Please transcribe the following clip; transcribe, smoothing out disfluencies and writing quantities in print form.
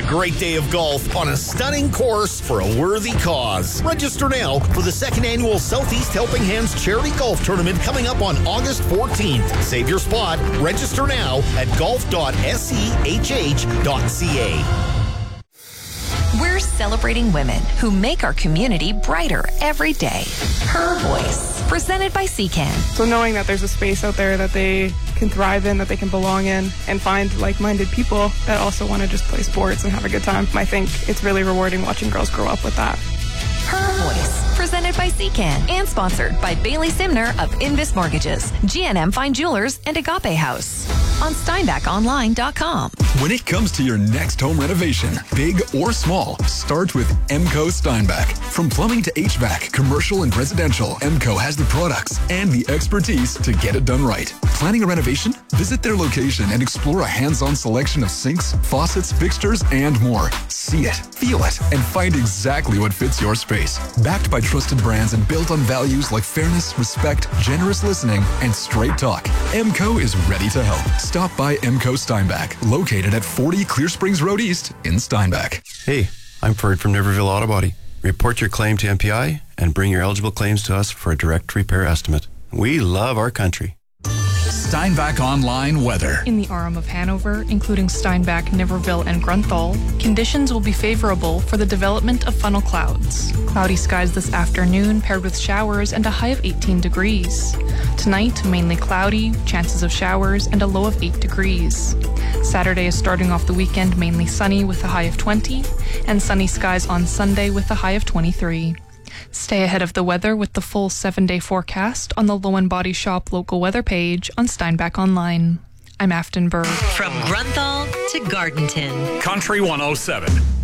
great day of golf on a stunning course for a worthy cause. Register now for the second annual Southeast Helping Hands Charity Golf Tournament coming up on August 14th. Save your spot. Register now at golf.sehh.ca. We're celebrating women who make our community brighter every day. Her Voice, presented by CCAN. So knowing that there's a space out there that they can thrive in, that they can belong in, and find like-minded people that also want to just play sports and have a good time, I think it's really rewarding watching girls grow up with that. Her Voice, presented by CCAN and sponsored by Bailey Simner of Invis Mortgages, GNM Fine Jewelers, and Agape House. On SteinbachOnline.com. When it comes to your next home renovation, big or small, start with MCO Steinbach. From plumbing to HVAC, commercial and residential, MCO has the products and the expertise to get it done right. Planning a renovation? Visit their location and explore a hands-on selection of sinks, faucets, fixtures, and more. See it, feel it, and find exactly what fits your space. Backed by trusted brands and built on values like fairness, respect, generous listening, and straight talk, MCO is ready to help. Stop by MCO Steinbach, located at 40 Clear Springs Road East in Steinbach. Hey, I'm Ferd from Niverville Auto Body. Report your claim to MPI and bring your eligible claims to us for a direct repair estimate. We love our country. Steinbach Online weather. In the Orem of Hanover, including Steinbach, Niverville, and Grunthal, conditions will be favorable for the development of funnel clouds. Cloudy skies this afternoon paired with showers and a high of 18 degrees. Tonight, mainly cloudy, chances of showers, and a low of 8 degrees. Saturday is starting off the weekend mainly sunny with a high of 20, and sunny skies on Sunday with a high of 23. Stay ahead of the weather with the full 7-day forecast on the Low and Body Shop local weather page on Steinbach Online. I'm Afton Berg. From Grunthal to Gardenton. Country 107.